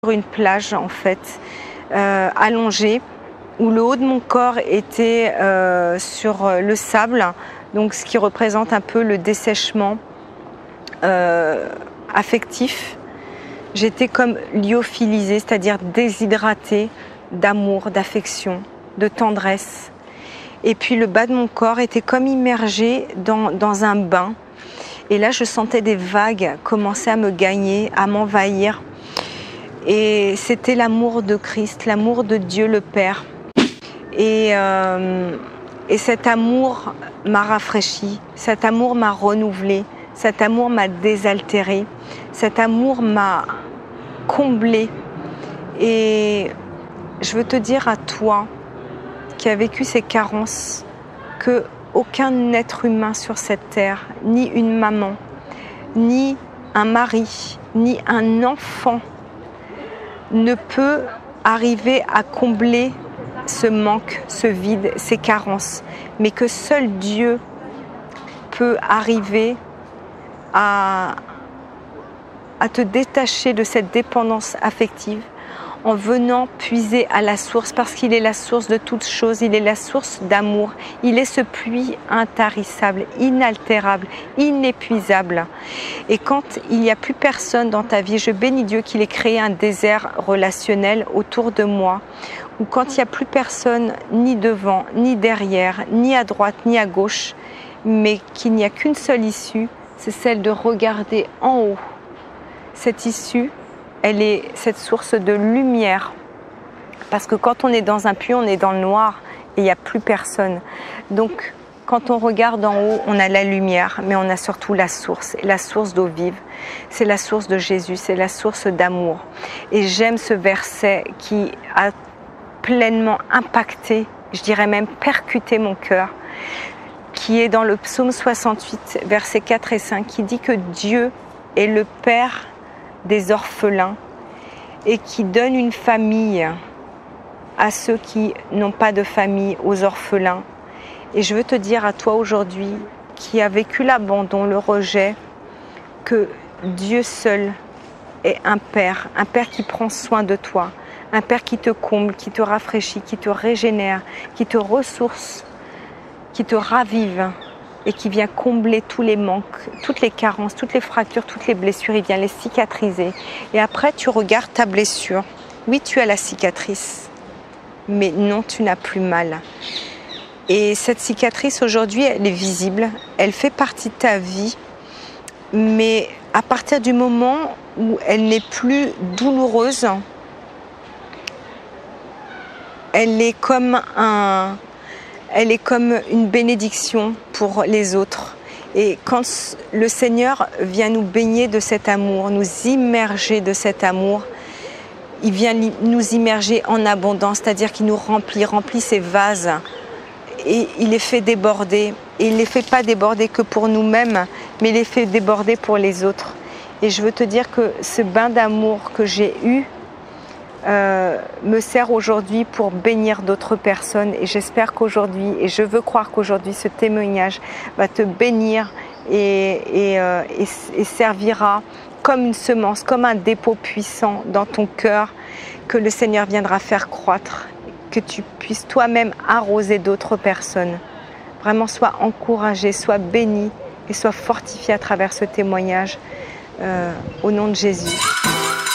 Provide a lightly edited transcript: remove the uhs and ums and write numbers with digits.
sur une plage en fait, allongée, où le haut de mon corps était sur le sable, donc ce qui représente un peu le dessèchement affectif. J'étais comme lyophilisée, c'est-à-dire déshydratée d'amour, d'affection, de tendresse. Et puis le bas de mon corps était comme immergé dans un bain. Et là, je sentais des vagues commencer à me gagner, à m'envahir. Et c'était l'amour de Christ, l'amour de Dieu le Père. Et cet amour m'a rafraîchi, cet amour m'a renouvelé, cet amour m'a désaltéré, cet amour m'a comblé. Et je veux te dire à toi qui as vécu ces carences que aucun être humain sur cette terre, ni une maman, ni un mari, ni un enfant ne peut arriver à combler ce manque, ce vide, ces carences, mais que seul Dieu peut arriver à te détacher de cette dépendance affective en venant puiser à la source, parce qu'il est la source de toutes choses, il est la source d'amour, il est ce puits intarissable, inaltérable, inépuisable. Et quand il n'y a plus personne dans ta vie, je bénis Dieu qu'il ait créé un désert relationnel autour de moi, où quand il n'y a plus personne, ni devant, ni derrière, ni à droite, ni à gauche, mais qu'il n'y a qu'une seule issue, c'est celle de regarder en haut. Cette issue, elle est cette source de lumière. Parce que quand on est dans un puits, on est dans le noir et il n'y a plus personne. Donc, quand on regarde en haut, on a la lumière, mais on a surtout la source d'eau vive. C'est la source de Jésus, c'est la source d'amour. Et j'aime ce verset qui a pleinement impacté, je dirais même percuté mon cœur, qui est dans le psaume 68, versets 4 et 5, qui dit que Dieu est le Père des orphelins et qui donne une famille à ceux qui n'ont pas de famille, aux orphelins. Et je veux te dire à toi aujourd'hui, qui a vécu l'abandon, le rejet, que Dieu seul est un Père qui prend soin de toi, un Père qui te comble, qui te rafraîchit, qui te régénère, qui te ressource, qui te ravive et qui vient combler tous les manques, toutes les carences, toutes les fractures, toutes les blessures, il vient les cicatriser. Et après, tu regardes ta blessure. Oui, tu as la cicatrice, mais non, tu n'as plus mal. Et cette cicatrice, aujourd'hui, elle est visible, elle fait partie de ta vie, mais à partir du moment où elle n'est plus douloureuse, elle est comme une bénédiction pour les autres. Et quand le Seigneur vient nous baigner de cet amour, nous immerger de cet amour, il vient nous immerger en abondance, c'est-à-dire qu'il nous remplit ses vases et il les fait déborder. Et il ne les fait pas déborder que pour nous-mêmes, mais il les fait déborder pour les autres. Et je veux te dire que ce bain d'amour que j'ai eu me sert aujourd'hui pour bénir d'autres personnes, et j'espère qu'aujourd'hui, et je veux croire qu'aujourd'hui ce témoignage va te bénir et servira comme une semence, comme un dépôt puissant dans ton cœur que le Seigneur viendra faire croître, que tu puisses toi-même arroser d'autres personnes. Vraiment, sois encouragé, sois béni et sois fortifié à travers ce témoignage au nom de Jésus.